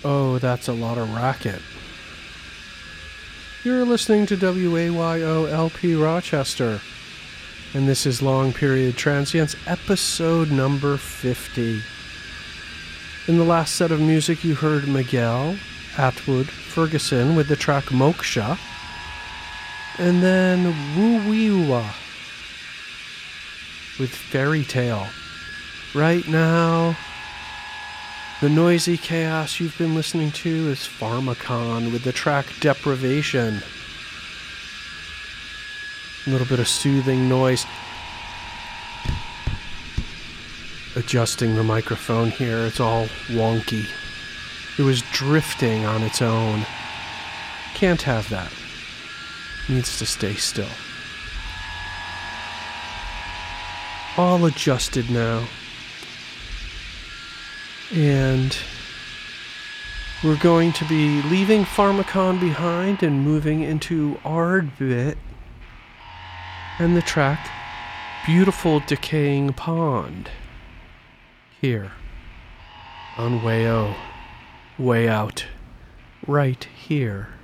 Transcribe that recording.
Oh, that's a lot of racket. You're listening to WAYO-LP Rochester, and this is Long Period Transients, episode number 50. In the last set of music, you heard Miguel Atwood Ferguson with the track Moksha, and then Wuwiwa with Fairy Tale. Right now, the noisy chaos you've been listening to is Pharmakon with the track Deprivation. A little bit of soothing noise. Adjusting the microphone here, it's all wonky. It was drifting on its own. Can't have that. Needs to stay still. All adjusted now. And we're going to be leaving Pharmakon behind and moving into Ardbit and the track Beautiful Decaying Pond here on Way O, Way Out, right here.